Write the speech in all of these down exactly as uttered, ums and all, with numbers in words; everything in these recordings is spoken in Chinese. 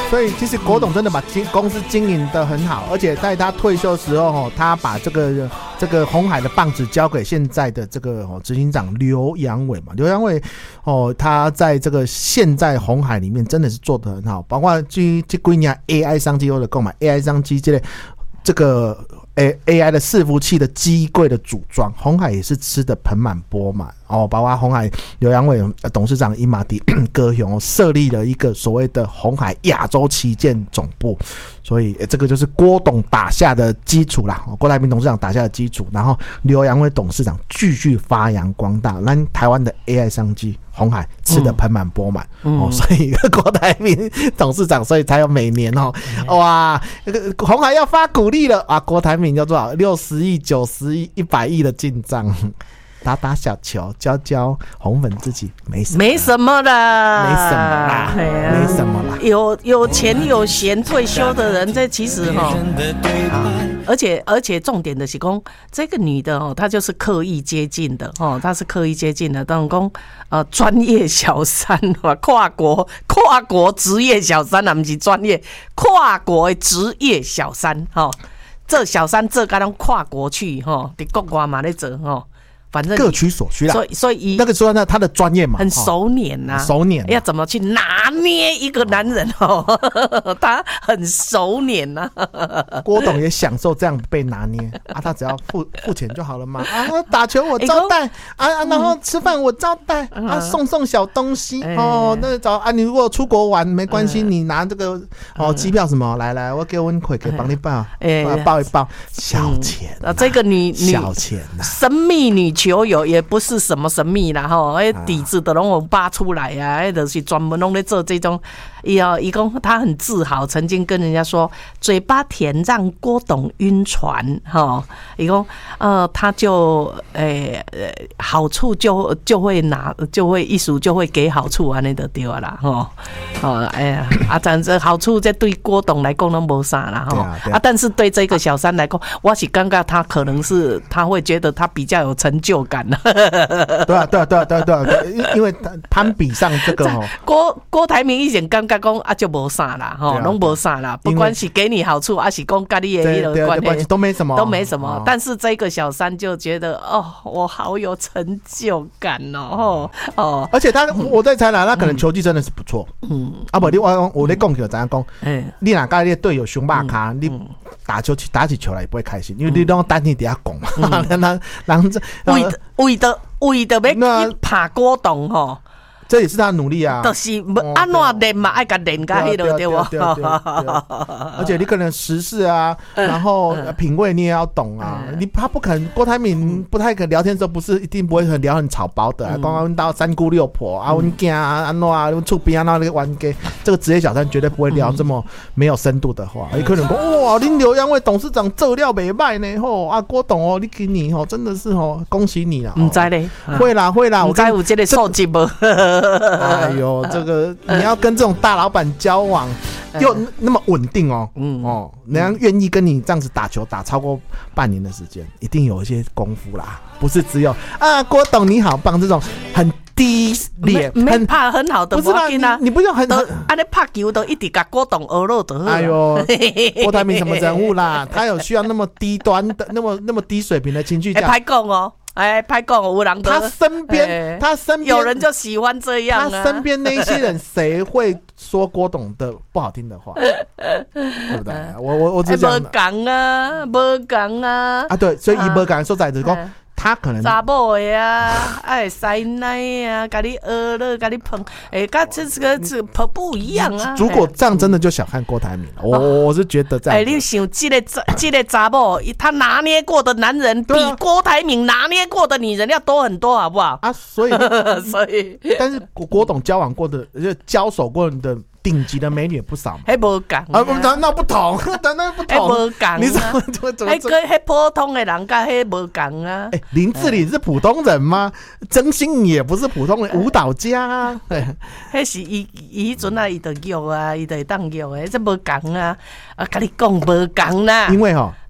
所以其实郭董真的把公司经营得很好，而且在他退休的时候，他把这个这个鸿海的棒子交给现在的这个执行长刘扬伟嘛。刘扬伟哦，他在这个现在鸿海里面真的是做得很好，包括这这几年 A I 商机或者购买 A I 商机这类这个。A I 的伺服器的机柜的组装，鸿海也是吃的盆满钵满哦。包括鸿海刘扬伟董事长伊马迪高雄设立了一个所谓的鸿海亚洲旗舰总部，所以这个就是郭董打下的基础啦。郭台铭董事长打下的基础，然后刘扬伟董事长继续发扬光大，让台湾的 A I 商机。鸿海吃得盆满钵满、嗯哦、所以郭台铭董事长，所以才有每年哦，哇，鸿海要发股利了啊！郭台铭有多少？六十亿、九十亿、一百亿的进账。打打小球，教教红粉自己没什么， 没什么啦， 没什么啦，没什么啦。 有有钱有闲退休的人，这其实哈、哦，而且而且重点的是讲，这个女的哦，她就是刻意接近的哦，她是刻意接近的，当讲呃专业小三啊，跨国跨国职业小三啊，不是专业跨国职业小三哈、哦，这小三这个拢跨国去哈、哦，伫国外嘛咧做哈。哦反正各取所需啦， 所以所以那个说呢，他的专业嘛， 很熟稔呐、啊， 熟稔、啊， 要怎么去拿捏一个男人哦？他很熟稔呐、啊。 郭董也享受这样被拿捏啊，他只要付付钱就好了嘛。啊，打球我招待、欸、啊，啊，然后吃饭我招待、嗯、啊，送送小东西、欸、哦。那找啊，你如果出国玩没关系、嗯，你拿这个哦机票什么来来，我给温奎给帮你报，哎、欸，报一报小钱、啊嗯、 啊，这个女小钱呐、啊， 神秘女球友也不是什么神秘啦吼，哎，底子都拢有扒出来呀、啊，哎，就是专门拢在做这种。伊哦，伊讲他很自豪，曾经跟人家说，嘴巴甜让郭董晕船哈。伊讲呃，他就诶、欸、好处就就会拿，就会一数就会给好处安尼就对啦吼。哦，哎呀，啊，但这好处这对郭董来讲都无啥啦吼。啊, 啊，但是对这个小三来讲，我是感觉他可能是他会觉得他比较有成就感。 对啊，对啊，对啊，对啊，对啊，因为攀比上这个哦， 郭郭台铭以前感觉讲啊就无啥啦，吼，拢无啥啦，不管是给你好处，还是讲跟你的那个关系都没什么， 都没什么。但是这个小三就觉得哦，我好有成就感哦，哦， 而且他我在猜啦，他可能球技真的是不错，嗯，啊不，你我我在讲起怎样讲，嗯，你哪跟你的队友凶霸卡，你打球打起球来也不会开心，因为你都单天底下讲嘛，然然这为的为的为的要拍郭董吼。 这也是他的努力啊， 就是安怎练嘛，爱甲练甲迄落对不？ 而且你可能时事啊，然后品味你也要懂啊。你他不可能，郭台铭不太可能聊天的时候不是一定不会很聊很草包的，刚刚到三姑六婆啊，阮囝啊，安怎啊，厝边啊那个玩家，这个职业小三绝对不会聊这么没有深度的话。你可能讲哇，恁刘扬伟董事长做料袂歹呢，吼啊郭董哦，你给你吼真的是吼恭喜你啦。 唔知咧， 会啦会啦， 唔知有这个素质无？ 哎呦，这个你要跟这种大老板交往，又那么稳定哦，嗯哦，人家愿意跟你这样子打球打超过半年的时间，一定有一些功夫啦，不是只有啊郭董你好棒这种很低劣， 很怕很好的， 不是啦，你, 你不用很安尼拍球都一直甲郭董学了就好。 哎呦，郭台铭什么人物啦？他有需要那么低端的、那么那么低水平的情绪价？ 拍讲哦。哎，拍讲有人他身边、欸，他身边有人就喜欢这样、啊。 他身边那些人，谁会说郭董的不好听的话？对不对？我我我只讲， 无讲啊，无讲啊。 啊，对，所以伊无讲说在这讲。欸他可能查某的啊，爱塞奶啊，甲你饿了，甲你碰，哎，跟这这个这不不一样啊。 如果这样真的就小看郭台铭了，我我是觉得这样。 哎，你想这个这个查某，他拿捏过的男人比郭台铭拿捏过的女人要多很多，好不好？ 啊，所以所以， 但是郭郭董交往过的，就交手过的。顶级的美女也不少嘛， 还无讲啊，那不同，那不同， 无讲， 你怎么怎么怎么？ 还跟还普通的人，跟还无讲啊。 哎，林志玲是普通人吗？曾心怡也不是普通人，舞蹈家啊。 还是伊伊迄阵啊，伊就约啊，伊就会当约的，这无讲啊。啊，跟你讲无讲啦。 因为哈，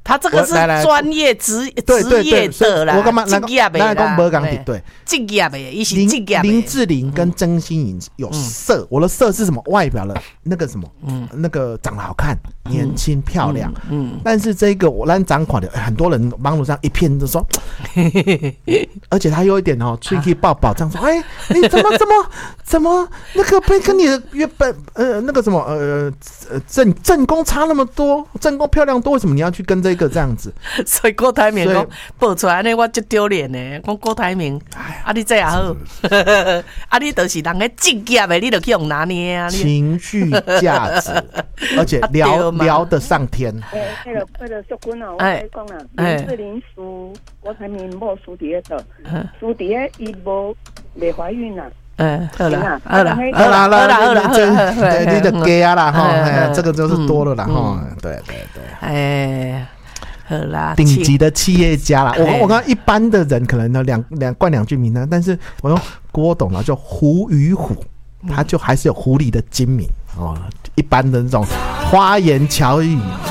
他这个是专业职职业的啦， 我干嘛？ 职业的啦， 讲无讲对对， 职业的，伊是职业的。 林志玲跟曾心颖有色，我的色是什么？外表的那个什么，那个长得好看、年轻漂亮。嗯，但是这个我咱掌款的，很多人网络上一片都说，而且他有一点哦，吹气爆爆这样说，哎，你怎么怎么怎么那个被跟你的原本呃那个什么呃呃正正宫差那么多，正宫漂亮多，为什么你要去跟这个这样子？ 所以郭台铭讲报出来呢，我就丢脸呢。讲郭台铭，啊你这也好，啊你就是人个职业的，你就去用拿捏啊。 情绪价值，而且聊聊得上天。 诶，那个那个淑君啊，我跟你讲啦，林志玲输郭台铭无输伫迄度，输伫迄伊无未怀孕啦。 嗯，好啦， 好啦，好啦，好啦，好啦，对，你就给啊啦哈，这个就是多了啦哈，对对对， 哎。好啦， 顶级的企业家啦，我我刚刚一般的人可能呢两两冠两句名单，但是我用郭董呢就狐与虎，他就还是有狐狸的精明哦，一般的那种花言巧语